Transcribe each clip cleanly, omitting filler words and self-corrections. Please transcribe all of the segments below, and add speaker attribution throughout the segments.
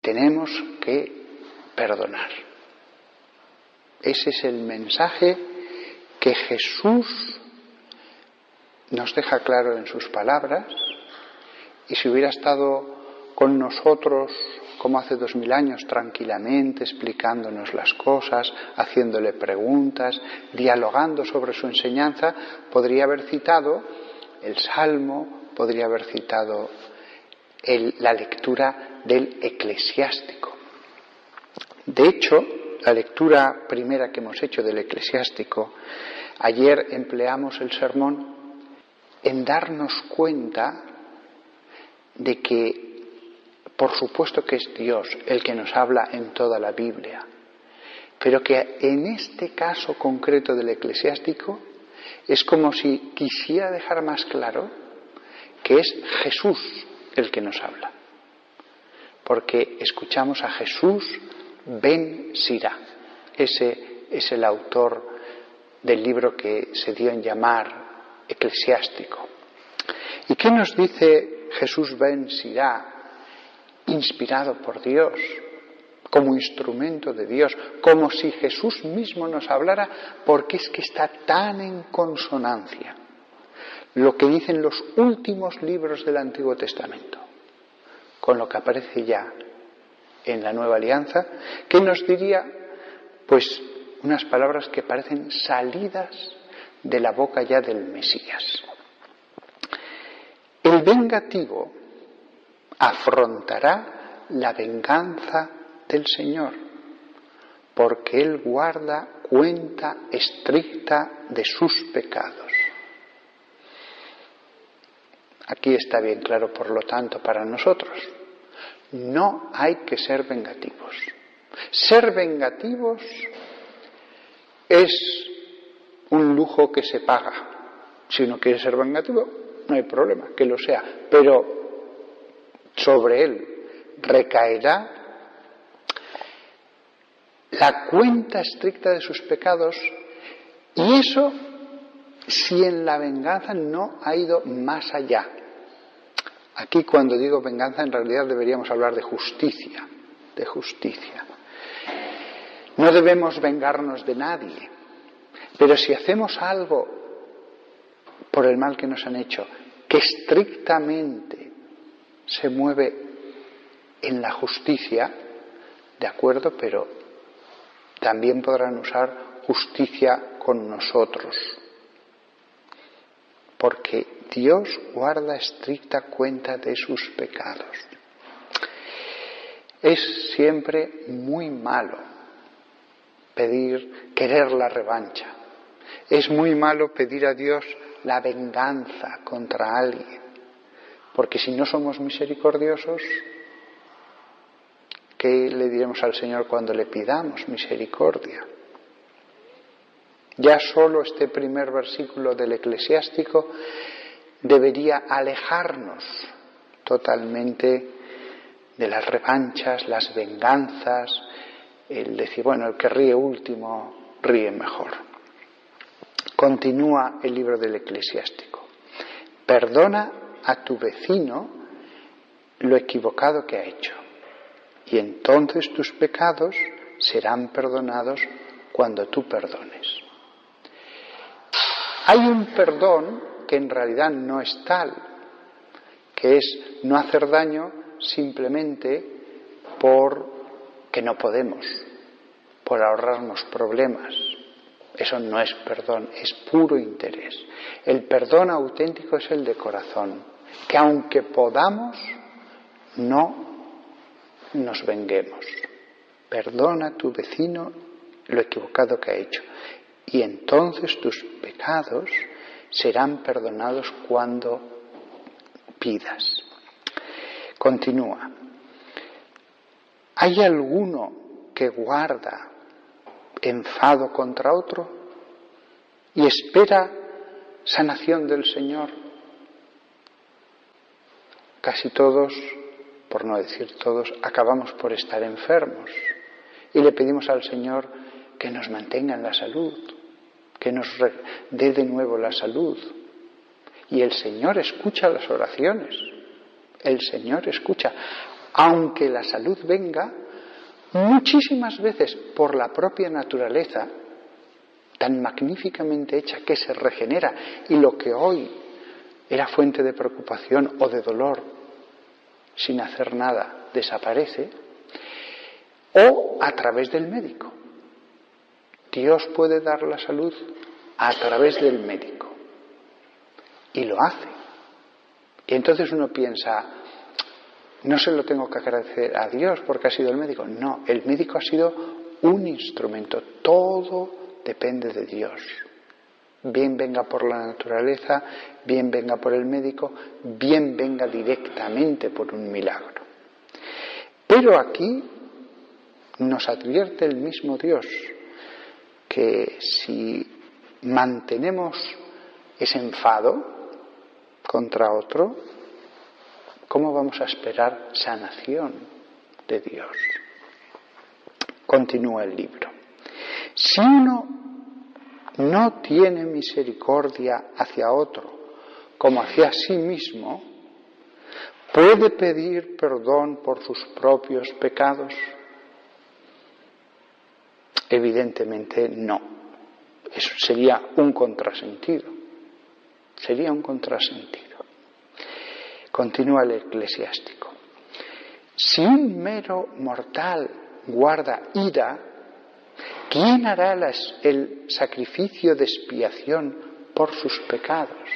Speaker 1: tenemos que perdonar. Ese es el mensaje que Jesús nos deja claro en sus palabras, y si hubiera estado con nosotros como hace 2000 años, tranquilamente, explicándonos las cosas, haciéndole preguntas, dialogando sobre su enseñanza, podría haber citado el Salmo, podría haber citado la lectura del Eclesiástico. De hecho, la lectura primera que hemos hecho del Eclesiástico, ayer empleamos el sermón en darnos cuenta de que, por supuesto que es Dios el que nos habla en toda la Biblia, pero que en este caso concreto del Eclesiástico es como si quisiera dejar más claro que es Jesús el que nos habla, porque escuchamos a Jesús ben Sirá. Ese es el autor del libro que se dio en llamar Eclesiástico. ¿Y qué nos dice Jesús ben Sirá, inspirado por Dios, como instrumento de Dios, como si Jesús mismo nos hablara, porque es que está tan en consonancia lo que dicen los últimos libros del Antiguo Testamento con lo que aparece ya en la Nueva Alianza, que nos diría, pues, unas palabras que parecen salidas de la boca ya del Mesías. El vengativo afrontará la venganza del Señor, porque Él guarda cuenta estricta de sus pecados. Aquí está bien claro, por lo tanto, para nosotros. No hay que ser vengativos. Ser vengativos es un lujo que se paga. Si uno quiere ser vengativo, no hay problema, que lo sea. Pero sobre él recaerá la cuenta estricta de sus pecados, y eso si en la venganza no ha ido más allá. Aquí, cuando digo venganza, en realidad deberíamos hablar de justicia, de justicia. No debemos vengarnos de nadie, pero si hacemos algo por el mal que nos han hecho, que estrictamente se mueve en la justicia, de acuerdo, pero también podrán usar justicia con nosotros, porque Dios guarda estricta cuenta de sus pecados. Es siempre muy malo querer la revancha. Es muy malo pedir a Dios la venganza contra alguien, porque si no somos misericordiosos, ¿qué le diremos al Señor cuando le pidamos misericordia? Ya solo este primer versículo del Eclesiástico debería alejarnos totalmente de las revanchas, las venganzas, el decir, bueno, el que ríe último ríe mejor. Continúa el libro del Eclesiástico. Perdona a tu vecino lo equivocado que ha hecho, y entonces tus pecados serán perdonados cuando tú perdones. Hay un perdón que en realidad no es tal, que es no hacer daño simplemente porque no podemos, por ahorrarnos problemas. Eso no es perdón, es puro interés. El perdón auténtico es el de corazón, que aunque podamos, no nos venguemos. Perdona a tu vecino lo equivocado que ha hecho, y entonces tus pecados serán perdonados cuando pidas. Continúa. ¿Hay alguno que guarda enfado contra otro y espera sanación del Señor? Casi todos, por no decir todos, acabamos por estar enfermos y le pedimos al Señor que nos mantenga en la salud, que nos dé de nuevo la salud. Y el Señor escucha las oraciones. El Señor escucha. aunque la salud venga muchísimas veces por la propia naturaleza, tan magníficamente hecha que se regenera, y lo que hoy era fuente de preocupación o de dolor, sin hacer nada, desaparece, o a través del médico. Dios puede dar la salud a través del médico, y lo hace. Y entonces uno piensa, no se lo tengo que agradecer a Dios porque ha sido el médico. No, el médico ha sido un instrumento, todo depende de Dios. Bien venga por la naturaleza, bien venga por el médico, bien venga directamente por un milagro. Pero aquí nos advierte el mismo Dios que si mantenemos ese enfado contra otro, ¿cómo vamos a esperar sanación de Dios? Continúa el libro. Si uno no tiene misericordia hacia otro como hacia sí mismo, ¿puede pedir perdón por sus propios pecados? Evidentemente no. Eso sería un contrasentido. Sería un contrasentido. Continúa el eclesiástico. Si un mero mortal guarda ira, ¿quién hará el sacrificio de expiación por sus pecados?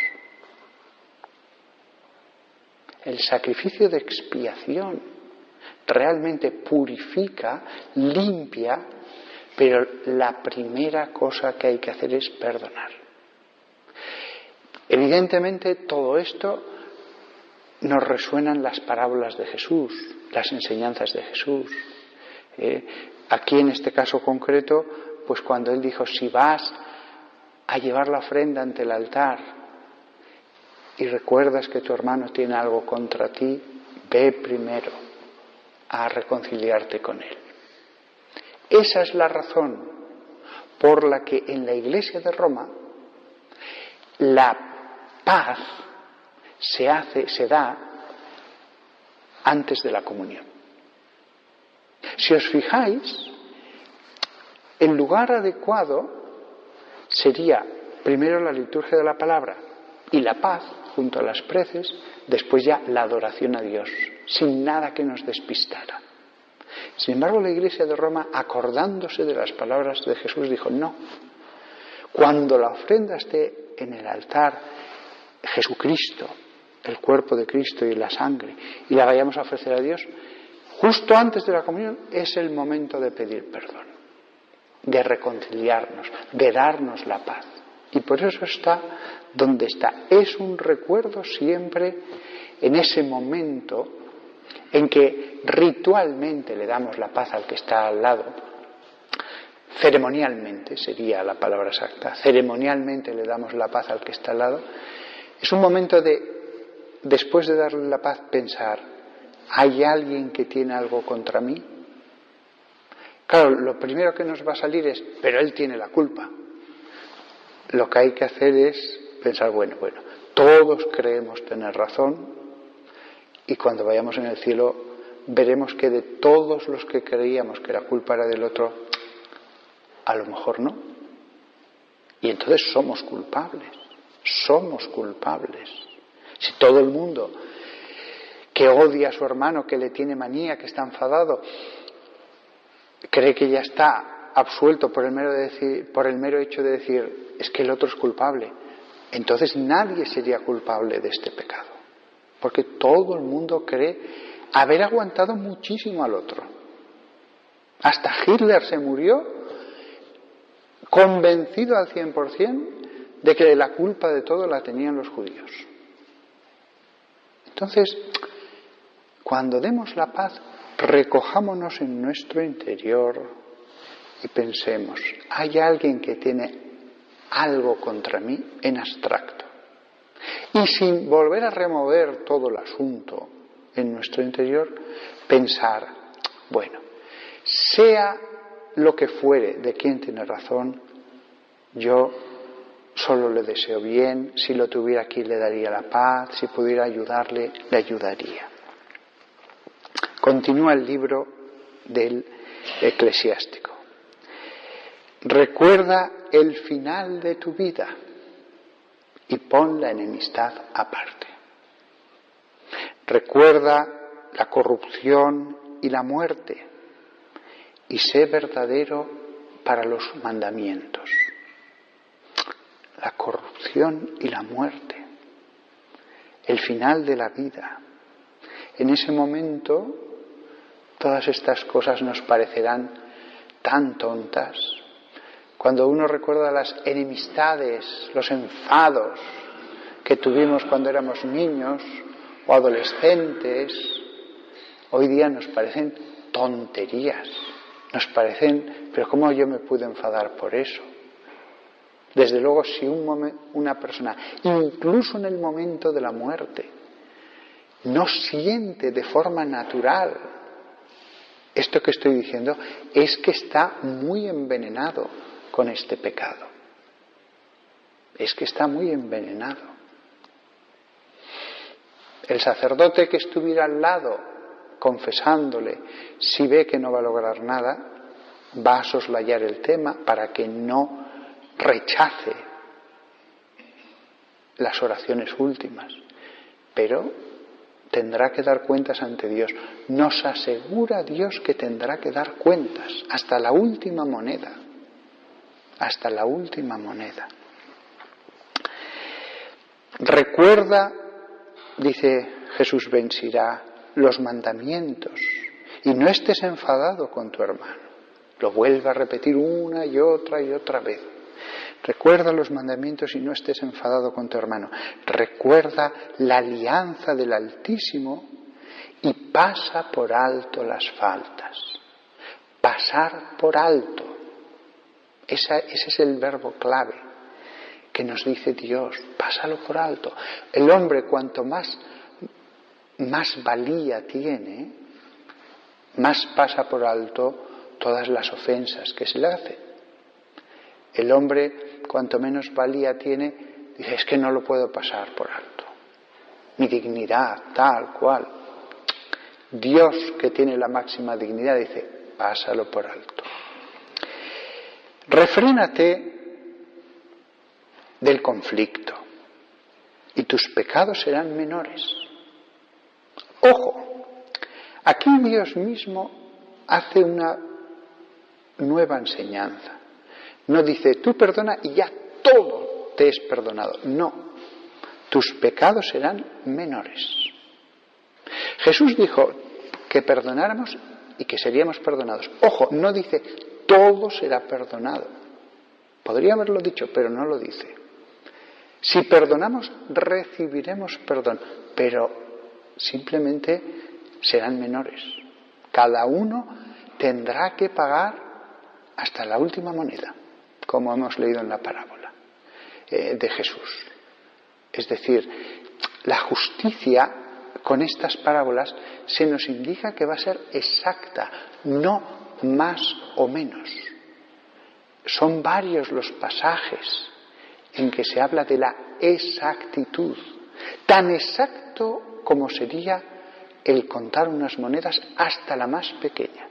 Speaker 1: El sacrificio de expiación realmente purifica, limpia, pero la primera cosa que hay que hacer es perdonar. Evidentemente todo esto nos resuenan las parábolas de Jesús, las enseñanzas de Jesús. Aquí en este caso concreto, pues cuando Él dijo, si vas a llevar la ofrenda ante el altar y recuerdas que tu hermano tiene algo contra ti, ve primero a reconciliarte con él. Esa es la razón por la que en la Iglesia de Roma la paz se da antes de la comunión. Si os fijáis, el lugar adecuado sería primero la liturgia de la palabra y la paz junto a las preces, después ya la adoración a Dios, sin nada que nos despistara. Sin embargo, la Iglesia de Roma, acordándose de las palabras de Jesús, dijo, no, cuando la ofrenda esté en el altar, Jesucristo, el cuerpo de Cristo y la sangre, y la vayamos a ofrecer a Dios, justo antes de la comunión es el momento de pedir perdón, de reconciliarnos, de darnos la paz. Y por eso está donde está. Es un recuerdo siempre en ese momento en que ritualmente le damos la paz al que está al lado. Ceremonialmente sería la palabra exacta. Ceremonialmente le damos la paz al que está al lado. Es un momento de, después de darle la paz, pensar, ¿hay alguien que tiene algo contra mí? Claro, lo primero que nos va a salir es, pero él tiene la culpa. Lo que hay que hacer es pensar, bueno, todos creemos tener razón y cuando vayamos en el cielo veremos que de todos los que creíamos que la culpa era del otro, a lo mejor no. Y entonces somos culpables. Si todo el mundo que odia a su hermano, que le tiene manía, que está enfadado, cree que ya está absuelto por el mero hecho de decir, es que el otro es culpable, entonces nadie sería culpable de este pecado. Porque todo el mundo cree haber aguantado muchísimo al otro. Hasta Hitler se murió convencido al 100% de que la culpa de todo la tenían los judíos. Entonces, cuando demos la paz, recojámonos en nuestro interior y pensemos, ¿hay alguien que tiene algo contra mí en abstracto? Y sin volver a remover todo el asunto en nuestro interior, pensar, bueno, sea lo que fuere de quien tiene razón, yo solo le deseo bien, si lo tuviera aquí le daría la paz, si pudiera ayudarle, le ayudaría. Continúa el libro del Eclesiástico. Recuerda el final de tu vida y pon la enemistad aparte. Recuerda la corrupción y la muerte y sé verdadero para los mandamientos. La corrupción y la muerte, el final de la vida. En ese momento todas estas cosas nos parecerán tan tontas. Cuando uno recuerda las enemistades, los enfados que tuvimos cuando éramos niños o adolescentes, hoy día nos parecen tonterías. Nos parecen, pero ¿cómo yo me pude enfadar por eso? Desde luego, si una persona, incluso en el momento de la muerte, no siente de forma natural esto que estoy diciendo, es que está muy envenenado con este pecado. Es que está muy envenenado. El sacerdote que estuviera al lado confesándole, si ve que no va a lograr nada, va a soslayar el tema para que no rechace las oraciones últimas, pero tendrá que dar cuentas ante Dios. Nos asegura Dios que tendrá que dar cuentas hasta la última moneda, hasta la última moneda. Recuerda, dice Jesús ben Sirá, los mandamientos y no estés enfadado con tu hermano. Lo vuelve a repetir una y otra vez. Recuerda los mandamientos y no estés enfadado con tu hermano. Recuerda la alianza del Altísimo y pasa por alto las faltas. Pasar por alto. Ese es el verbo clave que nos dice Dios. Pásalo por alto. El hombre, cuanto más valía tiene, más pasa por alto todas las ofensas que se le hacen. El hombre, cuanto menos valía tiene, dice, es que no lo puedo pasar por alto. Mi dignidad, tal cual. Dios, que tiene la máxima dignidad, dice, pásalo por alto. Refrénate del conflicto y tus pecados serán menores. Ojo, aquí Dios mismo hace una nueva enseñanza. No dice, tú perdona y ya todo te es perdonado. No, tus pecados serán menores. Jesús dijo que perdonáramos y que seríamos perdonados. Ojo, no dice, todo será perdonado. Podría haberlo dicho, pero no lo dice. Si perdonamos, recibiremos perdón, pero simplemente serán menores. Cada uno tendrá que pagar hasta la última moneda, como hemos leído en la parábola de Jesús. Es decir, la justicia con estas parábolas se nos indica que va a ser exacta, no más o menos. Son varios los pasajes en que se habla de la exactitud, tan exacto como sería el contar unas monedas hasta la más pequeña.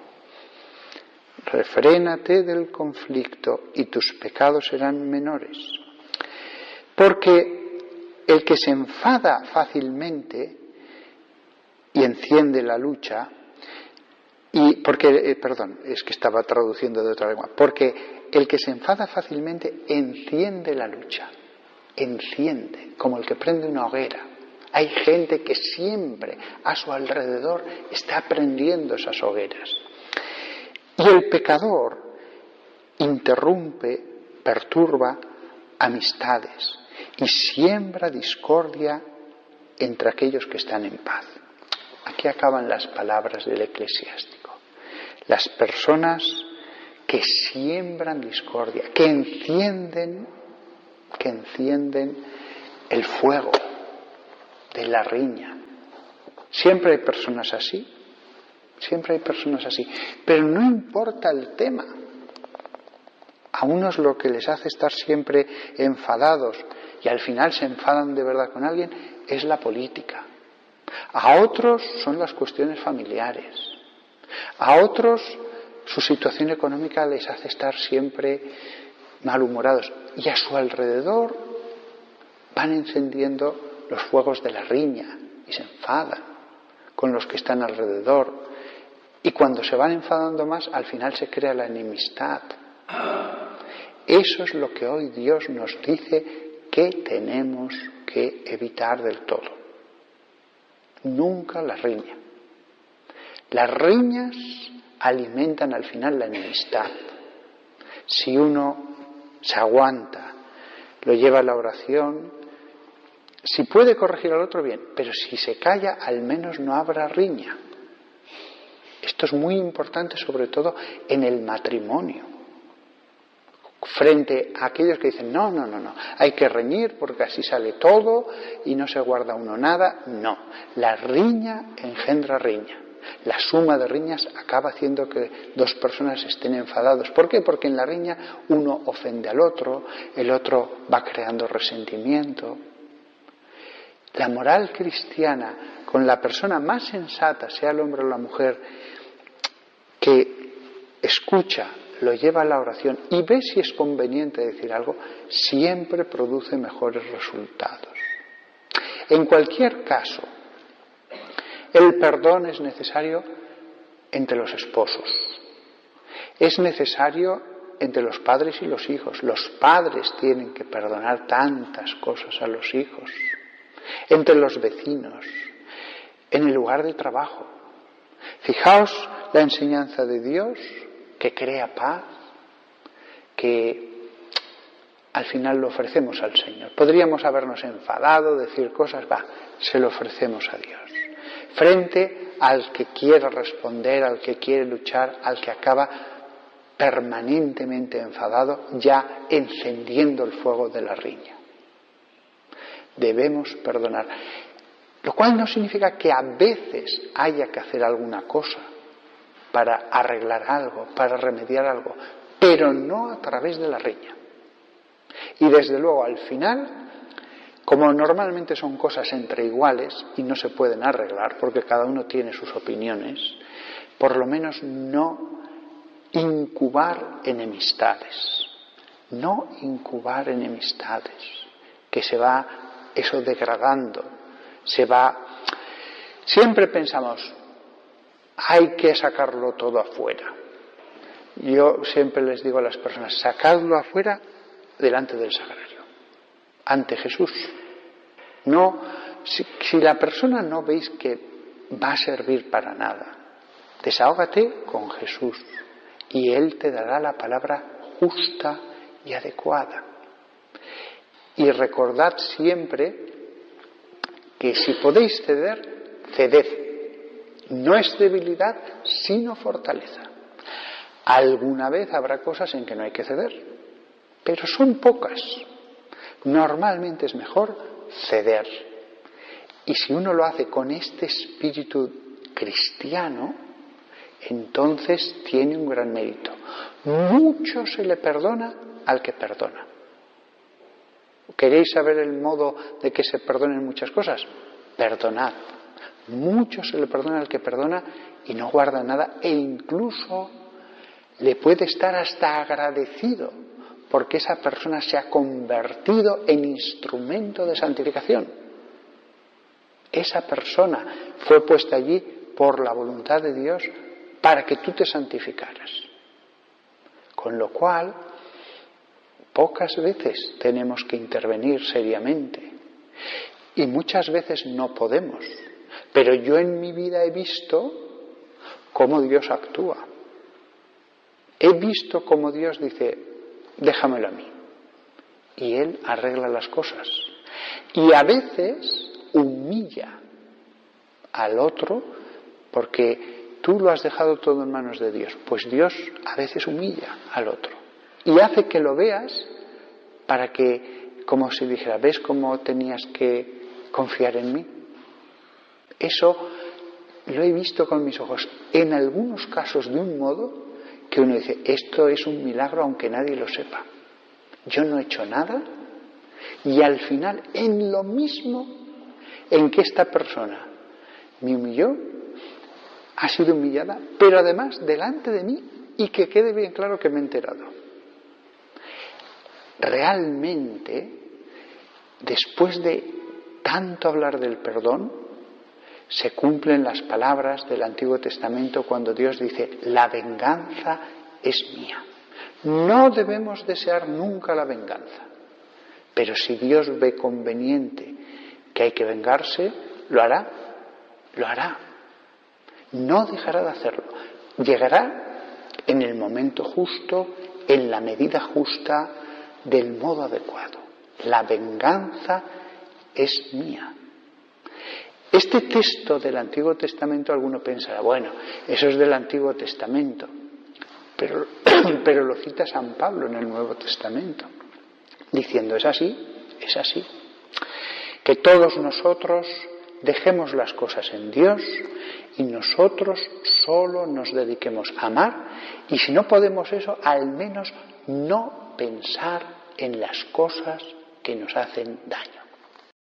Speaker 1: Refrénate del conflicto y tus pecados serán menores. Porque el que se enfada fácilmente y enciende la lucha, es que estaba traduciendo de otra lengua, porque el que se enfada fácilmente enciende la lucha, enciende, como el que prende una hoguera. Hay gente que siempre a su alrededor está prendiendo esas hogueras. Y el pecador interrumpe, perturba amistades y siembra discordia entre aquellos que están en paz. Aquí acaban las palabras del Eclesiástico. Las personas que siembran discordia, que encienden el fuego de la riña. Siempre hay personas así. Siempre hay personas así. Pero no importa el tema. A unos lo que les hace estar siempre enfadados y al final se enfadan de verdad con alguien es la política. A otros son las cuestiones familiares. A otros su situación económica les hace estar siempre malhumorados. Y a su alrededor van encendiendo los fuegos de la riña y se enfadan con los que están alrededor. Y cuando se van enfadando más, al final se crea la enemistad. Eso es lo que hoy Dios nos dice que tenemos que evitar del todo. Nunca la riña. Las riñas alimentan al final la enemistad. Si uno se aguanta, lo lleva a la oración, si puede corregir al otro, bien, pero si se calla, al menos no habrá riña. Esto es muy importante, sobre todo en el matrimonio. Frente a aquellos que dicen, no, hay que reñir porque así sale todo y no se guarda uno nada. No, la riña engendra riña. La suma de riñas acaba haciendo que dos personas estén enfadados. ¿Por qué? Porque en la riña uno ofende al otro, el otro va creando resentimiento. La moral cristiana, con la persona más sensata, sea el hombre o la mujer, que escucha, lo lleva a la oración y ve si es conveniente decir algo, siempre produce mejores resultados. En cualquier caso, el perdón es necesario entre los esposos. Es necesario entre los padres y los hijos. Los padres tienen que perdonar tantas cosas a los hijos. Entre los vecinos, en el lugar de trabajo. Fijaos la enseñanza de Dios que crea paz, que al final lo ofrecemos al Señor. Podríamos habernos enfadado, decir cosas, se lo ofrecemos a Dios. Frente al que quiere responder, al que quiere luchar, al que acaba permanentemente enfadado, ya encendiendo el fuego de la riña. Debemos perdonar. Lo cual no significa que a veces haya que hacer alguna cosa para arreglar algo, para remediar algo, pero no a través de la riña. Y desde luego al final, como normalmente son cosas entre iguales y no se pueden arreglar porque cada uno tiene sus opiniones, por lo menos no incubar enemistades. No incubar enemistades, que se va eso degradando, se va. Siempre pensamos, hay que sacarlo todo afuera. Yo siempre les digo a las personas, sacadlo afuera delante del sagrario, ante Jesús. No, si la persona no veis que va a servir para nada, desahógate con Jesús y Él te dará la palabra justa y adecuada. Y recordad siempre que si podéis ceder, ceded. No es debilidad, sino fortaleza. Alguna vez habrá cosas en que no hay que ceder, pero son pocas. Normalmente es mejor ceder. Y si uno lo hace con este espíritu cristiano, entonces tiene un gran mérito. Mucho se le perdona al que perdona. ¿Queréis saber el modo de que se perdonen muchas cosas? Perdonad. Mucho se le perdona al que perdona y no guarda nada, e incluso le puede estar hasta agradecido porque esa persona se ha convertido en instrumento de santificación. Esa persona fue puesta allí por la voluntad de Dios para que tú te santificaras. Con lo cual, pocas veces tenemos que intervenir seriamente y muchas veces no podemos. Pero yo en mi vida he visto cómo Dios actúa. He visto cómo Dios dice, déjamelo a mí. Y Él arregla las cosas. Y a veces humilla al otro porque tú lo has dejado todo en manos de Dios. Pues Dios a veces humilla al otro. Y hace que lo veas para que, como si dijera, ¿ves cómo tenías que confiar en mí? Eso lo he visto con mis ojos. En algunos casos de un modo que uno dice, esto es un milagro aunque nadie lo sepa. Yo no he hecho nada y al final en lo mismo en que esta persona me humilló, ha sido humillada, pero además delante de mí, y que quede bien claro que me he enterado. Realmente, después de tanto hablar del perdón, se cumplen las palabras del Antiguo Testamento cuando Dios dice: la venganza es mía. No debemos desear nunca la venganza, pero si Dios ve conveniente que hay que vengarse, lo hará, lo hará. No dejará de hacerlo. Llegará en el momento justo, en la medida justa, del modo adecuado. La venganza es mía. Este texto del Antiguo Testamento, alguno pensará, bueno, eso es del Antiguo Testamento, pero lo cita San Pablo en el Nuevo Testamento, diciendo: es así, es así. Que todos nosotros dejemos las cosas en Dios y nosotros solo nos dediquemos a amar, y si no podemos eso, al menos no pensar en las cosas que nos hacen daño.